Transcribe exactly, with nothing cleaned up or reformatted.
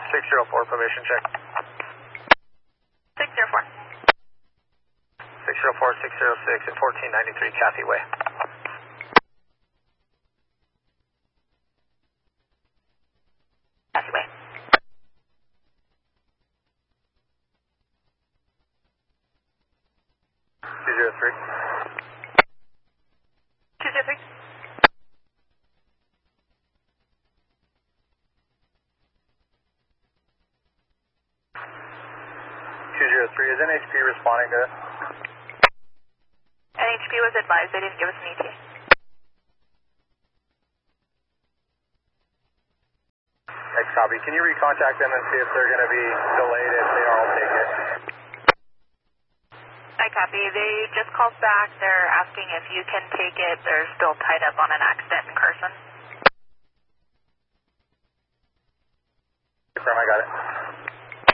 six zero four, probation check. six zero four. six zero four, six zero six at fourteen ninety-three Cathy Way. Cathy Way. two zero three. two zero three. two zero three, is N H P responding to it? N H P was advised they didn't give us an E T A. Next copy. Can you recontact them and see if they're going to be delayed? If they are, I'll take it. I copy. They just called back. They're asking if you can take it. They're still tied up on an accident in Carson. Confirm, I got it.